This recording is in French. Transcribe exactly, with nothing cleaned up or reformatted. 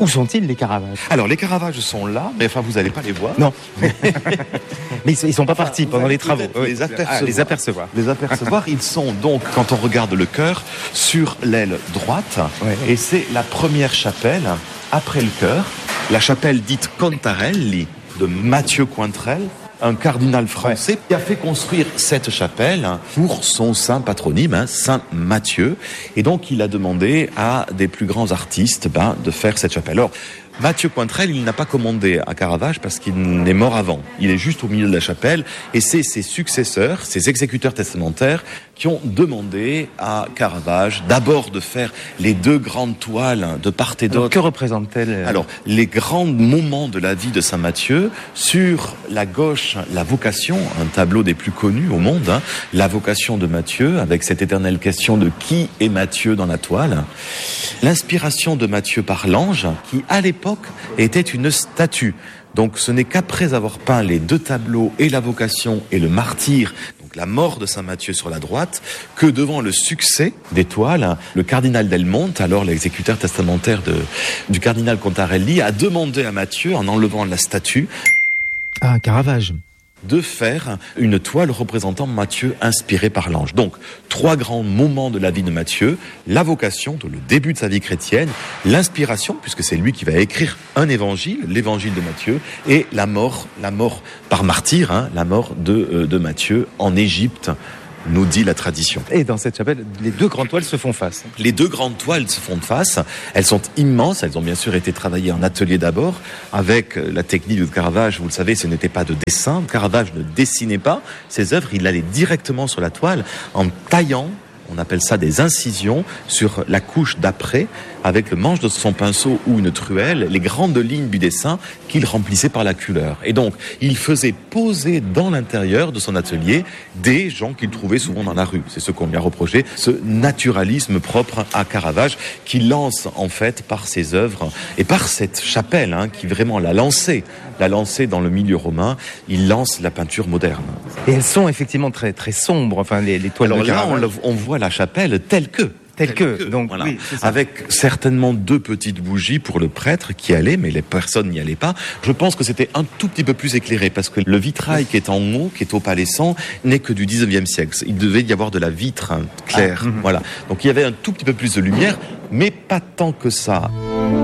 Où sont-ils, les Caravages? Alors, les Caravages sont là, mais enfin, vous n'allez pas les voir. Non. Mais ils ne sont pas partis pendant les travaux. Les apercevoir. Ah, les apercevoir. Les apercevoir. Ils sont donc, quand on regarde le chœur, sur l'aile droite. Ouais. Et c'est la première chapelle après le chœur. La chapelle dite Contarelli de Mathieu Cointrel, un cardinal français, ouais, qui a fait construire cette chapelle pour son saint patronyme, hein, Saint Matthieu. Et donc, il a demandé à des plus grands artistes ben, de faire cette chapelle. Alors, Mathieu Cointrel, il n'a pas commandé à Caravage parce qu'il est mort avant. Il est juste au milieu de la chapelle et c'est ses successeurs, ses exécuteurs testamentaires qui ont demandé à Caravage d'abord de faire les deux grandes toiles de part et d'autre. Alors, que représentent-elles? Alors, les grands moments de la vie de Saint Matthieu. Sur la gauche, la vocation, un tableau des plus connus au monde, hein, la vocation de Matthieu, avec cette éternelle question de qui est Matthieu dans la toile. L'inspiration de Matthieu par l'ange, qui à l'époque était une statue. Donc ce n'est qu'après avoir peint les deux tableaux, et la vocation et le martyre, donc la mort de Saint Matthieu sur la droite, que devant le succès des toiles, le cardinal Del Monte, alors l'exécuteur testamentaire de, du cardinal Contarelli, a demandé à Matthieu, en enlevant la statue, Ah, Caravage. de faire une toile représentant Matthieu inspiré par l'ange. Donc, trois grands moments de la vie de Matthieu, la vocation, le début de sa vie chrétienne, l'inspiration, puisque c'est lui qui va écrire un évangile, l'évangile de Matthieu, et la mort, la mort par martyr, hein, la mort de, euh, de Matthieu en Égypte, nous dit la tradition. Et dans cette chapelle, les deux grandes toiles se font face. Les deux grandes toiles se font face. Elles sont immenses. Elles ont bien sûr été travaillées en atelier d'abord, avec la technique de Caravage. Vous le savez, ce n'était pas de dessin. Caravage ne dessinait pas ses œuvres. Il allait directement sur la toile en taillant. On appelle ça des incisions sur la couche d'après, avec le manche de son pinceau ou une truelle, les grandes lignes du dessin qu'il remplissait par la couleur. Et donc, il faisait poser dans l'intérieur de son atelier des gens qu'il trouvait souvent dans la rue. C'est ce qu'on lui a reproché, ce naturalisme propre à Caravage, qui lance en fait par ses œuvres et par cette chapelle, hein, qui vraiment l'a lancé, l'a lancé dans le milieu romain. Il lance la peinture moderne. Et elles sont effectivement très très sombres. Enfin, les, les toiles Alors de là, Caravage. on, on voit la chapelle telle que. Telle que, donc, voilà. oui, c'est ça. Avec certainement deux petites bougies pour le prêtre qui allait, mais les personnes n'y allaient pas. Je pense que c'était un tout petit peu plus éclairé, parce que le vitrail qui est en haut, qui est opalescent, n'est que du dix-neuvième siècle. Il devait y avoir de la vitre hein, claire, ah, mm-hmm. Voilà. Donc il y avait un tout petit peu plus de lumière, mais pas tant que ça.